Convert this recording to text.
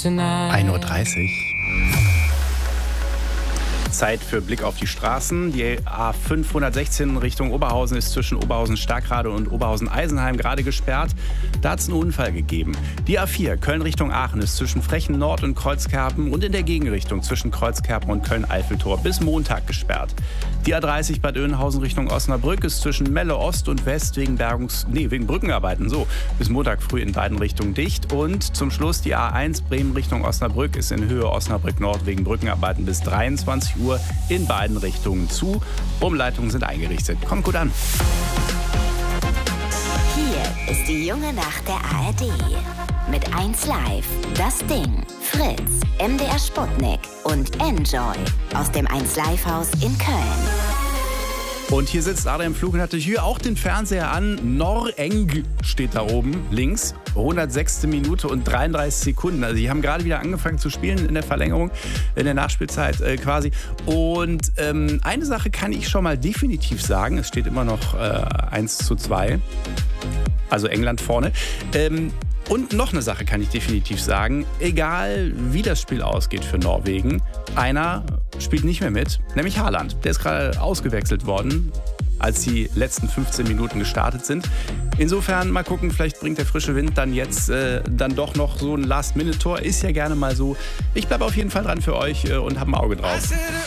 1:30 Uhr. Zeit für Blick auf die Straßen. Die A516 Richtung Oberhausen ist zwischen Oberhausen-Starkrade und Oberhausen-Eisenheim gerade gesperrt. Da hat es einen Unfall gegeben. Die A4 Köln Richtung Aachen ist zwischen Frechen Nord und Kreuzkerpen und in der Gegenrichtung zwischen Kreuzkerpen und Köln-Eiffeltor bis Montag gesperrt. Die A30 Bad Oeynhausen Richtung Osnabrück ist zwischen Melle Ost und West wegen Brückenarbeiten bis Montag früh in beiden Richtungen dicht. Und zum Schluss die A1 Bremen Richtung Osnabrück ist in Höhe Osnabrück Nord wegen Brückenarbeiten bis 23 Uhr in beiden Richtungen zu. Umleitungen sind eingerichtet. Kommt gut an. Hier ist die junge Nacht der ARD. Mit 1 Live, Das Ding, Fritz, MDR Sputnik und Enjoy aus dem 1 Live Haus in Köln. Und hier sitzt Adrian Flug und hatte hier auch den Fernseher an. Noreng steht da oben links. 106. Minute und 33 Sekunden. Also die haben gerade wieder angefangen zu spielen in der Verlängerung, in der Nachspielzeit quasi. Und eine Sache kann ich schon mal definitiv sagen. Es steht immer noch 1:2. Also England vorne. Und noch eine Sache kann ich definitiv sagen. Egal wie das Spiel ausgeht für Norwegen, einer spielt nicht mehr mit, nämlich Haaland. Der ist gerade ausgewechselt worden, als die letzten 15 Minuten gestartet sind. Insofern mal gucken, vielleicht bringt der frische Wind dann jetzt dann doch noch so ein Last-Minute-Tor. Ist ja gerne mal so. Ich bleibe auf jeden Fall dran für euch und habe ein Auge drauf.